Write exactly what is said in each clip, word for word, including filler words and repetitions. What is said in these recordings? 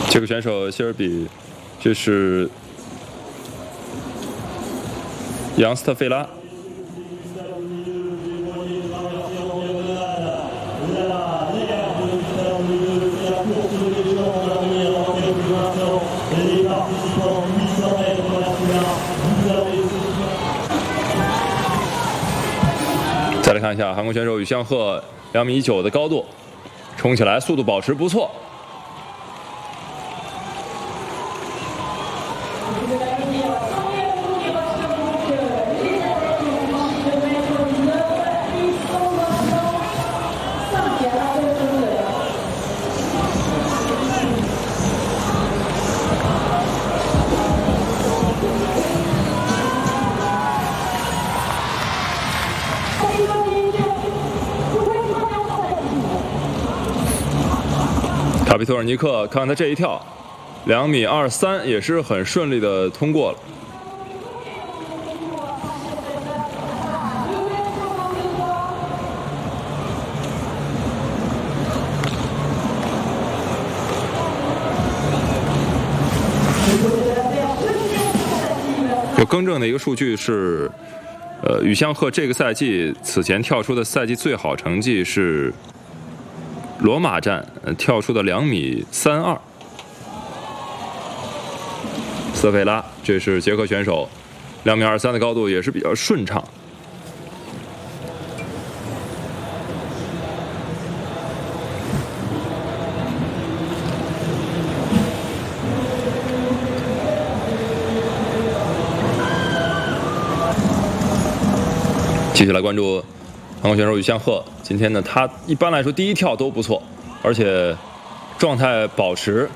这个选手谢尔比，这是杨斯特费拉。再来看一下韩国选手宇相赫，两米一九的高度，冲起来速度保持不错。卡皮托尔尼克，看看他这一跳，两米二三也是很顺利的通过了。有更正的一个数据是，呃，宇相赫这个赛季此前跳出的赛季最好成绩是罗马站跳出的两米三二。瑟菲拉，这是捷克选手，两米二三的高度也是比较顺畅。继续来关注韩国选手宇相赫，今天呢，他一般来说第一跳都不错，而且状态保持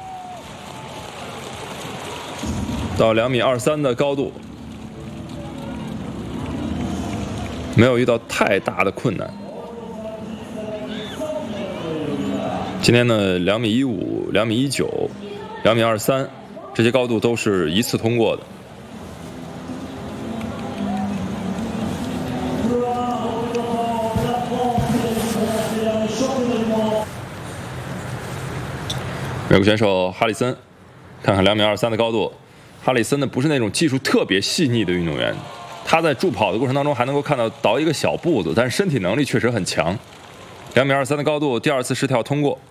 到两米二三的高度，没有遇到太大的困难。今天呢，两米一五、两米一九、两米二三这些高度都是一次通过的。美国选手哈里森，看看两米二三的高度。哈里森呢不是那种技术特别细腻的运动员，他在助跑的过程当中还能够看到倒一个小步子，但是身体能力确实很强。两米二三的高度，第二次试跳通过。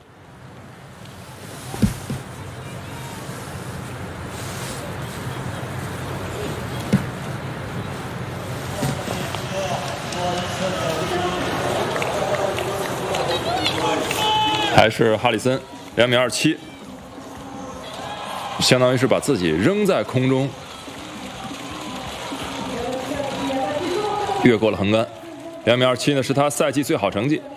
还是哈里森，两米二七。相当于是把自己扔在空中，越过了横杆。两米二七呢是他赛季最好成绩。